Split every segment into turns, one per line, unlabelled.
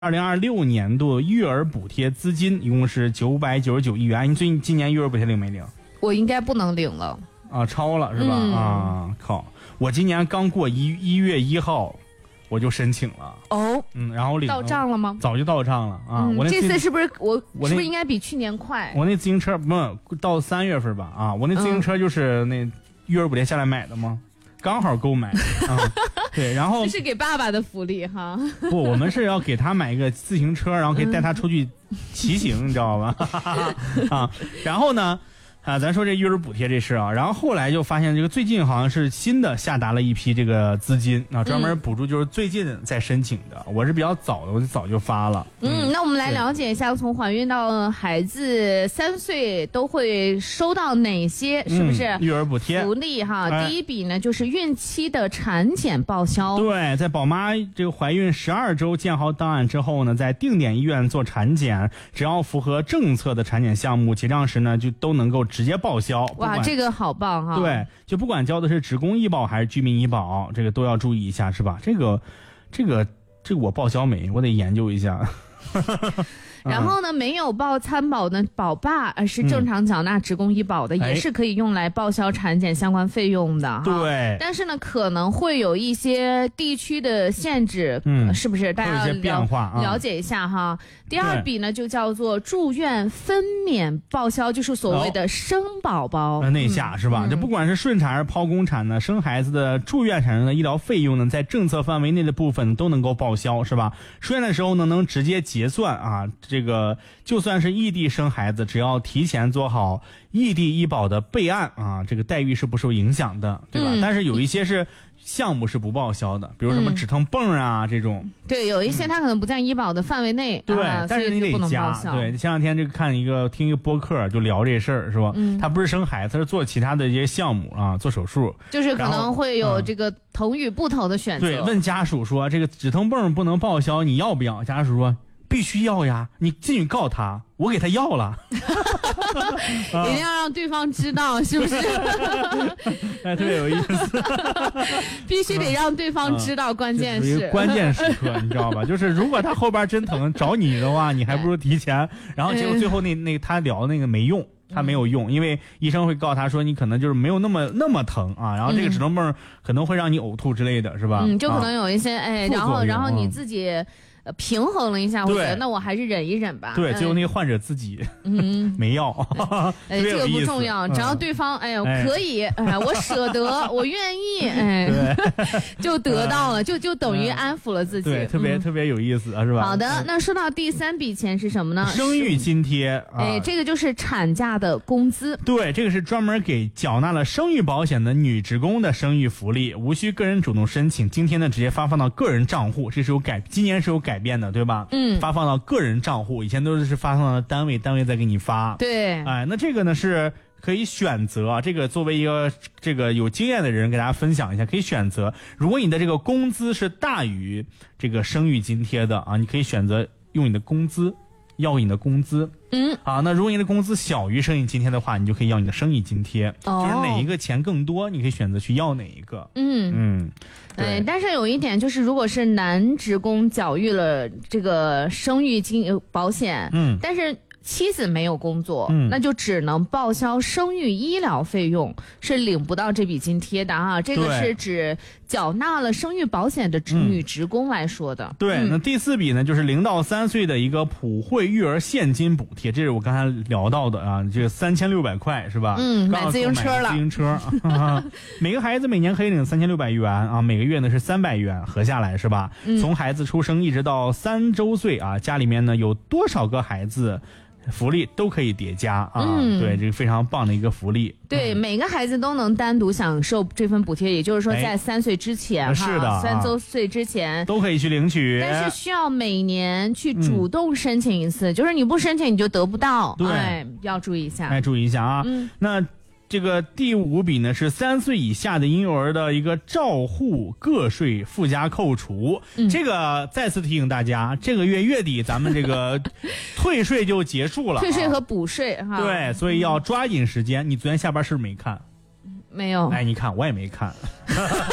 2026年度育儿补贴资金一共是999亿元。你今年育儿补贴领没领？
我应该不能领了
啊，超了是吧？啊，靠！我今年刚过1月1号，我就申请了。
哦，
然后领
到账了吗？
早就到账了啊！我
这次是不是是不是应该比去年快？
我那自行车不到3月份吧？啊，我那自行车就是那育儿补贴下来买的吗？刚好购买啊。对，然后
这是给爸爸的福利哈。
不，我们是要给他买一个自行车，然后可以带他出去骑行，你知道吧？啊，然后呢？咱说这育儿补贴这事啊，然后后来就发现这个最近好像是新的下达了一批这个资金啊，专门补助就是最近在申请的。我是比较早的，我就早就发了。
那我们来了解一下，从怀孕到孩子3岁都会收到哪些，是不是
育儿补贴
福利哈？第一笔呢就是孕期的产检报销。
对，在宝妈这个怀孕12周建好档案之后呢，在定点医院做产检，只要符合政策的产检项目，结账时呢就都能够直接报销。
哇，这个好棒哈！
对，就不管交的是职工医保还是居民医保，这个都要注意一下，是吧？这个我报销没？我得研究一下。
然后呢，没有报参保的宝爸是正常缴纳职工医保的，也是可以用来报销产检相关费用的。
对，
但是呢，可能会有一些地区的限制，是不是？大家要了解一下哈。第二笔呢，就叫做住院分娩报销，就是所谓的生宝宝
那下是吧？这不管是顺产还是剖宫产呢，生孩子的住院产生的医疗费用呢，在政策范围内的部分都能够报销，是吧？出院的时候呢，能直接结算啊。这个就算是异地生孩子，只要提前做好异地医保的备案啊，这个待遇是不受影响的，对吧？但是有一些是项目是不报销的，比如什么止疼泵啊这种。
对，有一些它可能不在医保的范围内。
对，但是你得加。对，前两天这个听一个播客就聊这事儿，是吧？他不是生孩子，他是做其他的一些项目啊，做手术。
就是可能会有这个投与不投的选择。
对，问家属说这个止疼泵不能报销，你要不要？家属说必须要呀，你进去告他，我给他要了。
一定要让对方知道，是不是？
哎，特别有意思。
必须得让对方知道，关键是
关键时刻，你知道吧？就是如果他后边真疼找你的话，你还不如提前。然后结果最后那他聊那个没用。他没有用，因为医生会告诉他说你可能就是没有那么疼啊，然后这个止疼泵可能会让你呕吐之类的，是吧？
就可能有一些然后你自己平衡了一下，我觉得那我还是忍一忍吧。
对，结果那个患者自己没要。
这个不重要，只要对方可以，我舍得，我愿意，就得到了，就等于安抚了自己。
对，特别有意思啊，是吧？
好的，那说到第3笔钱是什么呢？
生育津贴。
这个就是产假的工资。
对，这个是专门给缴纳了生育保险的女职工的生育福利，无需个人主动申请，津贴呢直接发放到个人账户，这是今年是有改变的，对吧？发放到个人账户，以前都是发放到单位再给你发。
对，
那这个呢是可以选择，这个作为一个这个有经验的人给大家分享一下，可以选择，如果你的这个工资是大于这个生育津贴的啊，你可以选择用你的工资。要你的工资，那如果你的工资小于生育津贴的话，你就可以要你的生育津贴，就是哪一个钱更多，你可以选择去要哪一个。
对，但是有一点就是，如果是男职工缴育了这个生育保险，但是妻子没有工作，那就只能报销生育医疗费用，是领不到这笔津贴的啊。这个是指缴纳了生育保险的女职工来说的。
对，那第4笔呢，就是0到3岁的一个普惠育儿现金补贴，这是我刚才聊到的啊，这个3600块是吧？
买自行车了。
自行车，每个孩子每年可以领3600元啊，每个月呢是300元，合下来是吧？从孩子出生一直到3周岁啊，家里面呢有多少个孩子？福利都可以叠加啊，对，这个非常棒的一个福利。
对，每个孩子都能单独享受这份补贴，也就是说在3岁之前，
是的
，3周岁之前
都可以去领取，
但是需要每年去主动申请一次，就是你不申请你就得不到。
对，
要注意一下。
注意一下啊。那这个第5笔呢是3岁以下的婴幼儿的一个照护个税附加扣除，这个再次提醒大家，这个月底咱们这个退税就结束了，
退税和补税哈。
对，所以要抓紧时间。你昨天下班是不是没看？
没有。
你看我也没看。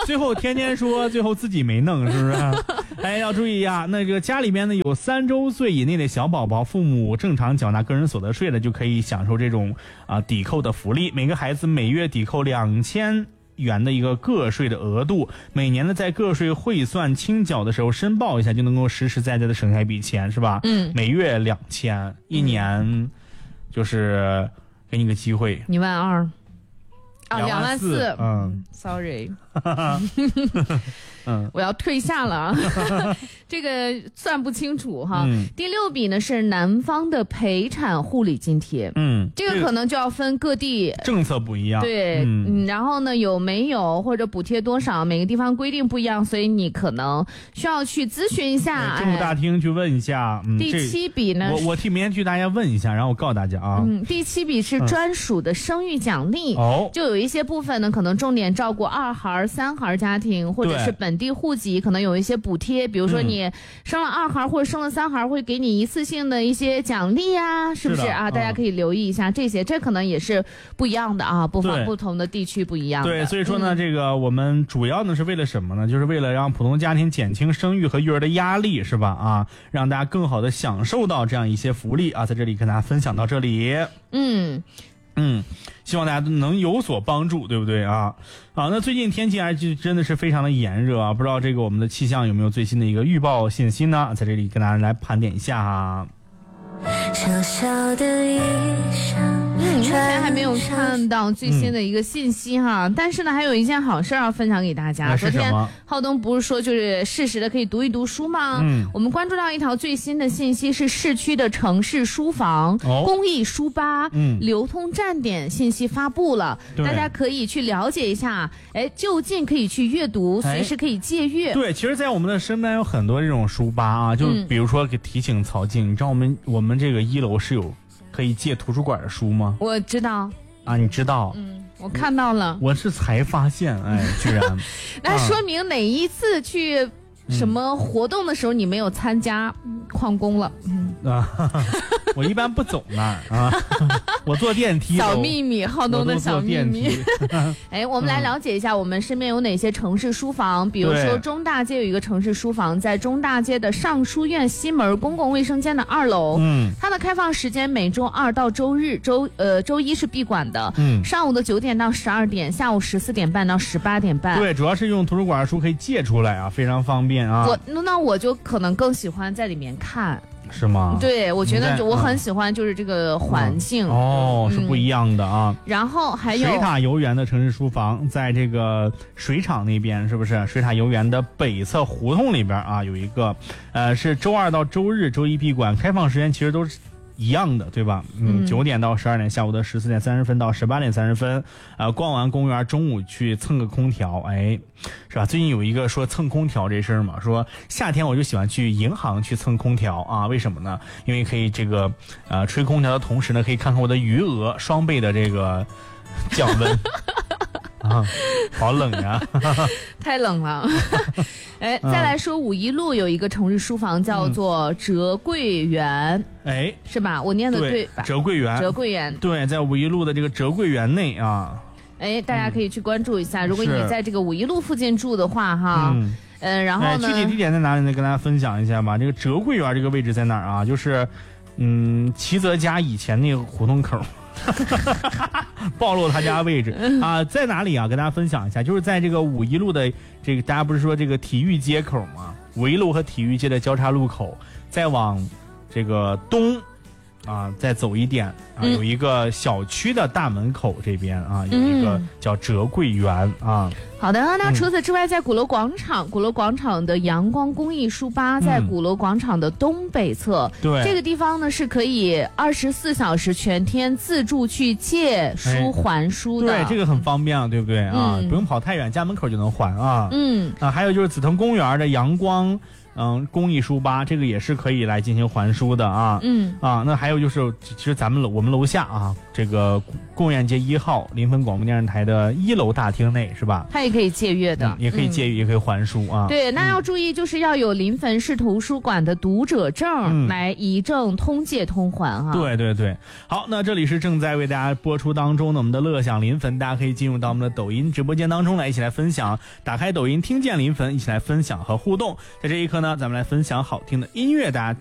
最后天天说，最后自己没弄，是不是？哎，要注意啊，那个家里面呢有3周岁以内的小宝宝，父母正常缴纳个人所得税的，就可以享受这种抵扣的福利。每个孩子每月抵扣2000元的一个个税的额度，每年呢在个税汇算清缴的时候申报一下，就能够实实在在的省下一笔钱，是吧？每月2000，一年就是给你个机会
，12000。
24000，
sorry， 我要退下了啊，这个算不清楚哈。第6笔呢是男方的陪产护理津贴，这个可能就要分各地
政策不一样，
对，然后呢有没有或者补贴多少，每个地方规定不一样，所以你可能需要去咨询一下
政务大厅去问一下。
第7笔呢，
我替明天去大家问一下，然后我告诉大家啊。
第7笔是专属的生育奖励，就有一些部分呢可能重点照顾2孩、3孩家庭，或者是本地户籍，可能有一些补贴，比如说你生了2孩或者生了3孩，会给你一次性的一些奖励啊，是不是啊？大家可以留意一下这些，这可能也是不一样的啊，不同的地区不一样的。
对，所以说呢，这个我们主要呢是为了什么呢？就是为了让普通家庭减轻生育和育儿的压力，是吧？啊，让大家更好的享受到这样一些福利啊，在这里跟大家分享到这里。希望大家都能有所帮助，对不对啊？好，那最近天气就真的是非常的炎热啊，不知道这个我们的气象有没有最新的一个预报信息呢？在这里跟大家来盘点一下啊。
小小的一声，目前还没有看到最新的一个信息哈，但是呢，还有一件好事要分享给大家。昨天浩东不是说就是适时的可以读一读书吗？我们关注到一条最新的信息是市区的城市书房、公益书吧、流通站点信息发布了，大家可以去了解一下，就近可以去阅读，随时可以借阅。
对，其实，在我们的身边有很多这种书吧啊，就比如说给提醒曹静，你知道我们这个1楼是有可以借图书馆的书吗？
我知道
啊，你知道？
我看到了，
我是才发现，居然。
那说明哪一次去什么活动的时候你没有参加旷工了？
我一般不走那儿啊，我坐电梯。
小秘密，浩东的小秘密。我们来了解一下我们身边有哪些城市书房，比如说中大街有一个城市书房，在中大街的上书院西门公共卫生间的2楼。它的开放时间每周2到周日，周一是闭馆的。上午的9点到12点，下午14点半到18点半。
对，主要是用图书馆的书可以借出来啊，非常方便啊。
那我就可能更喜欢在里面看。
是吗？
对，我觉得我很喜欢就是这个环境
是不一样的啊。
然后还有
水塔游园的城市书房，在这个水厂那边，是不是？水塔游园的北侧胡同里边啊，有一个是周2到周日，周一闭馆，开放时间其实都是一样的，对吧？9点到12点，下午的14点30分到18点30分，逛完公园，中午去蹭个空调，是吧？最近有一个说蹭空调这事儿嘛，说夏天我就喜欢去银行去蹭空调啊，为什么呢？因为可以这个吹空调的同时呢，可以看看我的余额双倍的这个降温。好冷呀！
太冷了。再来说五一路有一个城市书房叫做哲桂园，是吧？我念的对吧？
哲桂园，
哲桂园，
对，在五一路的这个哲桂园内啊。
大家可以去关注一下，如果你在这个五一路附近住的话哈。然后呢？
具体地点在哪里呢？跟大家分享一下吧。这个哲桂园这个位置在哪儿啊？就是齐泽家以前那个胡同口。暴露他家位置啊，在哪里啊？跟大家分享一下，就是在这个五一路的这个，大家不是说这个体育街口吗？五一路和体育街的交叉路口，再往这个东再走一点有一个小区的大门口这边有一个叫哲桂园啊。
好的，那除此之外，在鼓楼广场的阳光公益书吧，在鼓楼广场的东北侧，对，这个地方呢是可以24小时全天自助去借书还书的。
对，这个很方便对不对啊？不用跑太远，家门口就能还啊。还有就是紫藤公园的阳光公益书吧，这个也是可以来进行还书的啊。那还有就是，其实我们楼下啊，这个贡院街1号临汾广播电视台的1楼大厅内是吧？
它也可以借阅的，
也可以借阅，也可以还书啊。
对，那要注意，就是要有临汾市图书馆的读者证来移证通借通还啊。
对对对，好，那这里是正在为大家播出当中的我们的乐享临汾，大家可以进入到我们的抖音直播间当中来，一起来分享。打开抖音听见临汾，一起来分享和互动。在这一刻呢，咱们来分享好听的音乐，大家